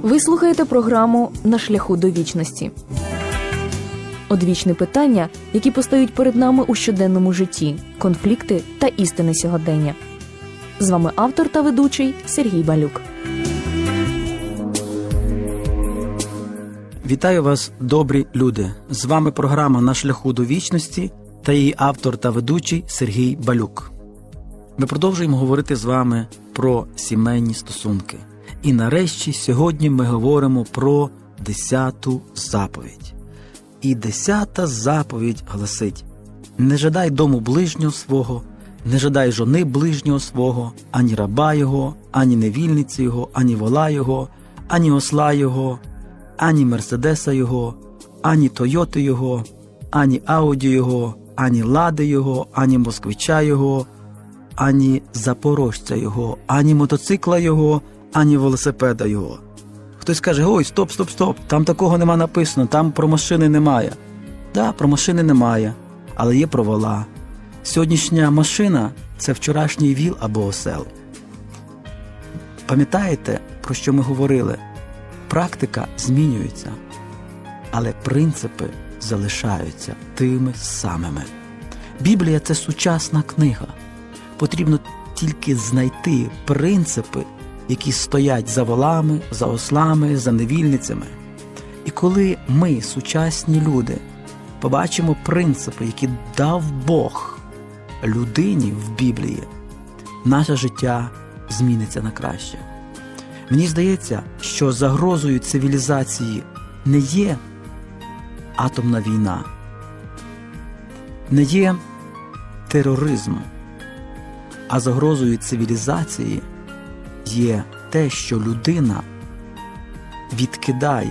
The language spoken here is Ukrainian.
Ви слухаєте програму «На шляху до вічності». Одвічні питання, які постають перед нами у щоденному житті, конфлікти та істини сьогодення. З вами автор та ведучий Сергій Балюк. Вітаю вас, добрі люди! З вами програма «На шляху до вічності» та її автор та ведучий Сергій Балюк. Ми продовжуємо говорити з вами про сімейні стосунки. І нарешті сьогодні ми говоримо про 10-ту заповідь. І 10-та заповідь гласить: «Не жадай дому ближнього свого, не жадай жони ближнього свого, ані раба його, ані невільниці його, ані вола його, ані осла його, ані мерседеса його, ані тойоти його, ані ауді його, ані лади його, ані москвича його, ані запорожця його, ані мотоцикла його, ані велосипеда його». Хтось каже: «Ой, стоп, там такого нема написано, там про машини немає». Да, про машини немає, але є про вола. Сьогоднішня машина – це вчорашній віл або осел. Пам'ятаєте, про що ми говорили? Практика змінюється, але принципи залишаються тими самими. Біблія – це сучасна книга. Потрібно тільки знайти принципи, які стоять за волами, за ослами, за невільницями. І коли ми, сучасні люди, побачимо принципи, які дав Бог людині в Біблії, наше життя зміниться на краще. Мені здається, що загрозою цивілізації не є атомна війна, не є тероризм, а загрозою цивілізації є те, що людина відкидає